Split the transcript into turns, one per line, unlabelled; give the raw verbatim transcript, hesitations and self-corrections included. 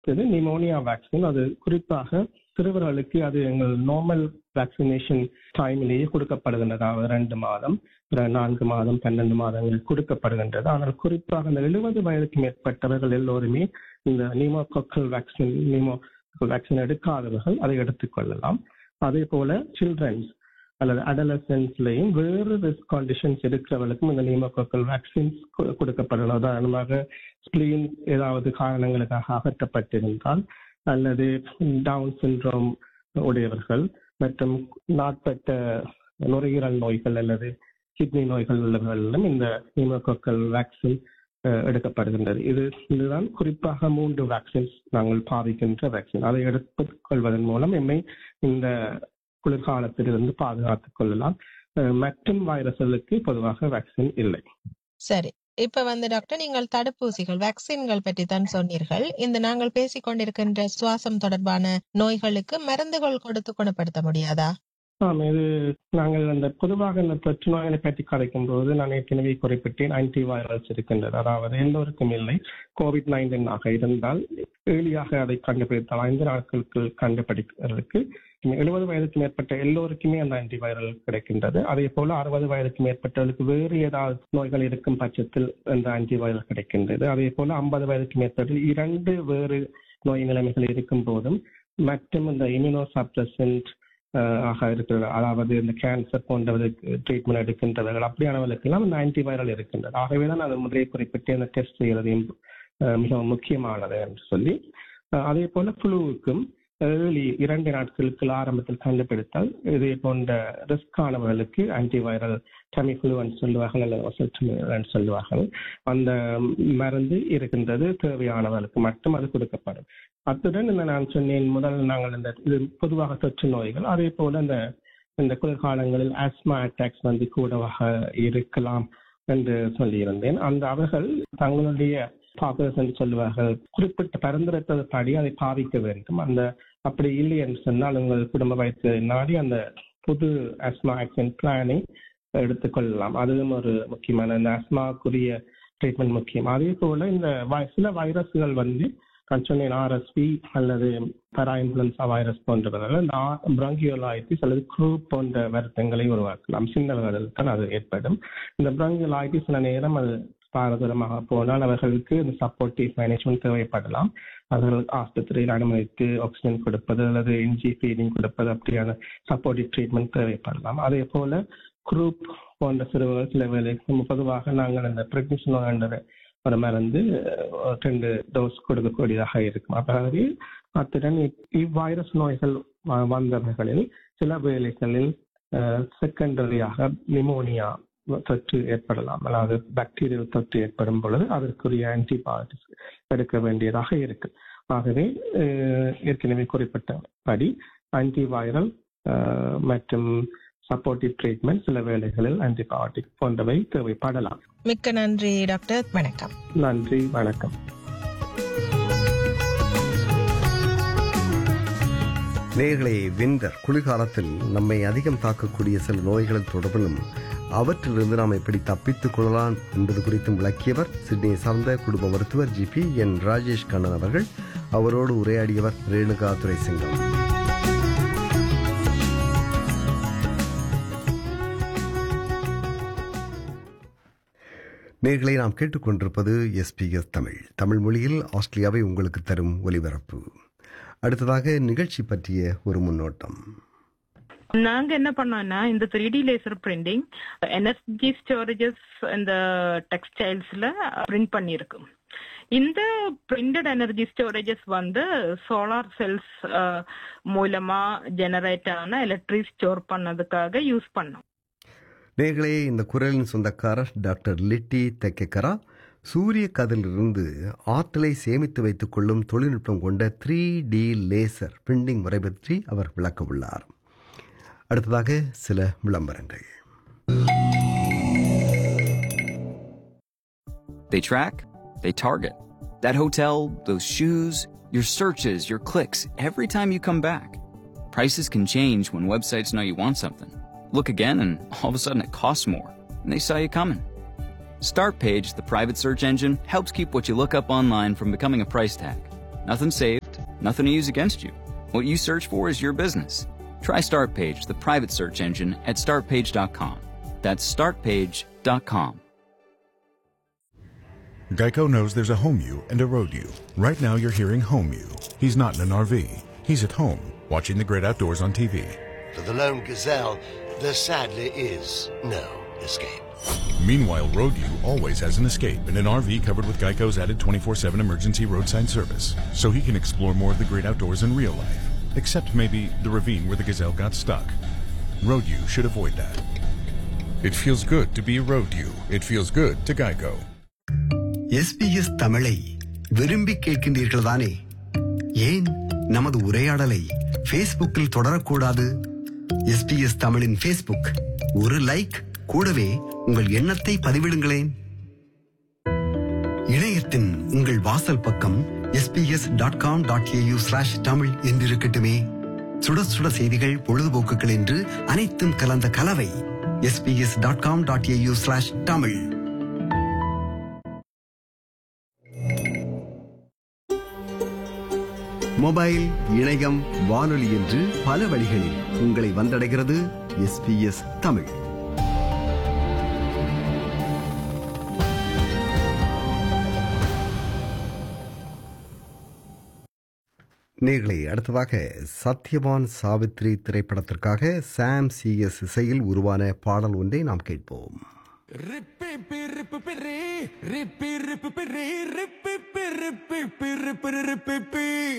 இது pneumonia vaccine. அது குறிப்பாக சிறுவர்களுக்கு அது எங்கள் நார்மல் வேக்சினேஷன் டைமிலேயே கொடுக்கப்படுகின்றது. அதாவது ரெண்டு மாதம் நான்கு மாதம் பன்னெண்டு மாதங்கள் கொடுக்கப்படுகின்றது. ஆனால் குறிப்பாக அந்த எழுபது வயதுக்கு மேற்பட்டவர்கள் எல்லோருமே இந்த நிமோகாக்கல் வேக்சின் நிமோ வேக்சின் எடுக்காதவர்கள் அதை எடுத்துக்கொள்ளலாம். அதே போல சில்ட்ரன்ஸ் அல்லது அடலசன்ஸ்லையும் வேறு ரிஸ்க் கண்டிஷன்ஸ் இருக்கிறவர்களுக்கும் இந்த நிமோகாக்கல் வேக்சின்ஸ் கொடுக்கப்படலாம். உதாரணமாக ஸ்பிளீன் ஏதாவது காரணங்களுக்காக அகற்றப்பட்டிருந்தால் அல்லது டவுன் சிண்ட்ரோம் உடையவர்கள் மற்றும் நாட்பட்ட நுரையீரல் நோய்கள் அல்லது கிட்னி நோய்கள் உள்ளவர்களும் இந்த நிமோகாக்கல் வேக்சின் எடுக்கப்படுகின்றது. இது இதுதான் குறிப்பாக மூன்று வேக்சின்ஸ் நாங்கள் பாவிக்கின்ற வேக்சின். அதை எடுத்துக் கொள்வதன் மூலம் எம்மை இந்த குளிர்காலத்திலிருந்து பாதுகாத்துக் கொள்ளலாம். மற்றும் வைரஸ்களுக்கு பொதுவாக வேக்சின் இல்லை.
சரி, இப்ப வந்து டாக்டர், நீங்கள் தடுப்பூசிகள் வேக்சின்கள் பற்றி தான் சொன்னீர்கள். இந்த நாங்கள் பேசிக் கொண்டிருக்கின்ற சுவாசம் தொடர்பான நோய்களுக்கு மருந்துகள் கொடுத்து குணப்படுத்த முடியாதா?
ஆமா, இது நாங்கள் அந்த பொதுவாக இந்த தொற்று நோய்களை பற்றி கதைக்கும் போது நான் ஏற்கனவே குறிப்பிட்டேன் ஆன்டி வைரல்ஸ் இருக்கின்றது. அதாவது எல்லோருக்கும் இல்லை. கோவிட் நைன்டீன் ஆக இருந்தால் ஏழியாக அதை கண்டுபிடித்தால் ஐந்து நாட்களுக்கு கண்டுபிடிக்கிறதுக்கு எழுபது வயதுக்கு மேற்பட்ட எல்லோருக்குமே அந்த ஆன்டி வைரல் கிடைக்கின்றது. அதே போல அறுபது வயதுக்கு மேற்பட்டவர்களுக்கு வேறு ஏதாவது நோய்கள் இருக்கும் பட்சத்தில் அந்த ஆன்டி வைரல் கிடைக்கின்றது. அதே போல ஐம்பது வயதுக்கு மேற்பட்ட இரண்டு வேறு நோய் நிலைமைகள் இருக்கும் போதும் மற்றும் இந்த இம்யூனோ சப்ரசன்ட் ஆக இருக்கிறது, அதாவது இந்த கேன்சர் போன்றவர்களுக்கு ட்ரீட்மெண்ட் எடுக்கின்றவர்கள் அப்படியானவர்களுக்கு எல்லாம் இந்த ஆன்டி வைரல் இருக்கின்றது. ஆகவேதான் அது முதலே குறிப்பிட்டு அந்த டெஸ்ட் செய்யறதையும் மிகவும் முக்கியமானது என்று சொல்லி, அதே போல ஃப்ளூவுக்கும் ஏர்லி இரண்டு நாட்களுக்கு ஆரம்பத்தில் கண்டுபிடித்தால் இதே போன்ற ரிஸ்க் ஆனவர்களுக்கு ஆன்டிவைரல் டமிஃப்ளூன்னு சொல்லுவார்கள் அல்லது சொல்லுவார்கள். அந்த மருந்து இருக்கின்றது, தேவையானவர்களுக்கு மட்டும் அது கொடுக்கப்படும். அத்துடன் இந்த நான் சொன்னேன் முதல் நாங்கள் இந்த இது பொதுவாக தொற்று நோய்கள், அதே போல இந்த இந்த குளிர்காலங்களில் ஆஸ்மா அட்டாக்ஸ் வந்து கூடவாக இருக்கலாம் என்று சொல்லியிருந்தேன். அந்த அவர்கள் தங்களுடைய பாப்புலர்ஸ் என்று சொல்லுவார்கள் குறிப்பிட்ட பரிந்துரைத்தது படி அதை பாவிக்க வேண்டும். அந்த அப்படி இல்லை என்று சொன்னால் உங்கள் குடும்ப வைத்திய நாடி அந்த புது ஆஸ்மா ஆக்ஷன் பிளானை எடுத்துக்கொள்ளலாம். அதுவும் ஒரு முக்கியமான இந்த ஆஸ்மாக்குரிய ட்ரீட்மெண்ட் முக்கியம். அதே போல இந்த சில வைரஸ்கள் வந்து கன்சோனியன் ஆர்எஸ்பி அல்லது பரா இன்ஃபுளுன்சா வைரஸ் போன்றவர்கள் இந்த பிராங்கியோலைட்டிஸ் அல்லது குரூப் போன்ற வருத்தங்களை உருவாக்கலாம். சின்னவர்களுக்கு தான் அது ஏற்படும். இந்த பிராங்கியோலைட்டிஸ் சில நேரம் அது பாரதூரமாக போனால் அவர்களுக்கு இந்த சப்போர்ட்டிவ் மேனேஜ்மெண்ட் தேவைப்படலாம். அவர்கள் ஆஸ்பத்திரியில் அனுமதித்து ஆக்சிஜன் கொடுப்பது அல்லது என்ஜி ஃபீடிங் கொடுப்பது அப்படியான சப்போர்ட்டிவ் ட்ரீட்மெண்ட் தேவைப்படலாம். அதே போல குரூப் போன்ற சிறுவர்கள் சில வேலை பொதுவாக நாங்கள் இந்த பிரெக்னிஷன் என்ற ஒரு மருந்து ரெண்டு டோஸ் கொடுக்கக்கூடியதாக இருக்கும். அதாவது அத்துடன் இவ்வைரஸ் நோய்கள் வந்தவர்களில் சில வேளைகளில் செகண்டரியாக நிமோனியா தொற்று ஏற்படலாம். அதாவது பாக்டீரியல் தொற்று ஏற்படும் பொழுது அதற்குரிய ஆன்டிபயோட்டிக்ஸ் எடுக்க வேண்டியதாக இருக்கு. ஆகவே ஏற்கனவே குறிப்பிட்டபடி ஆன்டிவைரல் மற்றும் சப்போர்ட்டிவ் ட்ரீட்மெண்ட் சில வேளைகளில் ஆன்டிபயோட்டிக் போன்றவை தேவைப்படலாம்.
மிக்க நன்றி டாக்டர். வணக்கம்.
நன்றி, வணக்கம்.
நேயர்களே, வின்டர் குளிர்காலத்தில் நம்மை அதிகம் தாக்கக்கூடிய சில நோய்களின் தொடர்பிலும் அவற்றிலிருந்து நாம் எப்படி தப்பித்துக் கொள்ளலாம் என்பது குறித்தும் விளக்கியவர் சிட்னியை சார்ந்த குடும்ப மருத்துவர் ஜி பி என் ராஜேஷ் கண்ணன் அவர்கள். அவரோடு உரையாடியவர் ரேணுகா துரைசிங்கம். நேர்களை நாம் கேட்டுக்கொண்டிருப்பது எஸ்பிஎஸ் தமிழ் தமிழ் மொழியில் ஆஸ்திரேலியாவை உங்களுக்கு தரும் ஒலிபரப்பு. அடுத்ததாக நிகழ்ச்சி பற்றிய ஒரு முன்னோட்டம்.
நாங்க என்ன பண்ணோம்னா இந்த three D laser printing energy storages இந்த டெக்ஸ்டைல்ஸ்ல பிரிண்ட் பண்ணிருக்கு. இந்த பிரிண்டட் எனர்ஜி ஸ்டோரேஜஸ் வந்து சோலார் செல்ஸ் மூலமா ஜெனரேட் ஆன எலக்ட்ரிக் ஸ்டோர் பண்ணதுக்காக யூஸ் பண்ணோம்.
நேர்களே, இந்த குரலின் சொந்தக்காரர் டாக்டர் லிட்டி தெக்கெக்கரா சூரிய கதிரிலிருந்து ஆற்றலை சேமித்து வைத்துக் கொள்ளும் தொழில்நுட்பம் கொண்ட த்ரீ டி லேசர் பிரிண்டிங் முறை பற்றி அவர் விளக்க உள்ளார். அடுத்ததாக சில விளம்பரங்கள்.
They track, they target. That hotel, those shoes, your searches, your clicks, every time you come back. Prices can change when websites know you want something. Look again and all of a sudden it costs more, and they saw you coming. Startpage, the private search engine, helps keep what you look up online from becoming a price tag. Nothing saved, nothing to use against you. What you search for is your business. Try StartPage, the private search engine, at start page dot com. That's start page dot com.
Geico knows there's a home you and a road you. Right now you're hearing home you. He's not in an R V. He's at home, watching the great outdoors on T V.
For the lone gazelle, there sadly is no escape.
Meanwhile, road you always has an escape in an R V covered with Geico's added twenty-four seven emergency roadside service, so he can explore more of the great outdoors in real life. Except maybe the ravine where the gazelle got stuck. Road you should avoid that. It feels good to be road you. It feels good to Geico.
SBS தமிழை விரும்பி கேட்கின்றீர்கள் தானே? ஏன் நமது உரையாடலை ஃபேஸ்புக்கில் தொடரக்கூடாது? SBS தமிழின் Facebook, ஒரு like, கூடவே உங்கள் எண்ணத்தை பதிவிடுங்களேன். இணையத்தின் உங்கள் வாசல் பக்கம் SBS dot com dot AU slash Tamil என்றிருக்கட்டுமே. சுட சுட செய்திகள், பொழுதுபோக்குகள் என்று அனைத்தும் கலந்த கலவை. SBS dot com dot AU slash Tamil. Mobile, இணையம், வானொலி என்று பல வழிகளில் உங்களை வந்தடைகிறது எஸ்பிஎஸ் தமிழ். நேர்களை அடுத்ததாக சத்யவான் சாவித்ரி திரைப்படத்திற்காக சாம் சி எஸ் இசையில் உருவான பாடல் ஒன்றை நாம் கேட்போம்.
ரிப்பி பிரிப்பு பிரி ரிப்பி ரிப்பு பிரி ரிப்பி பிரிப்பி பிரிப்பு ரிப்பி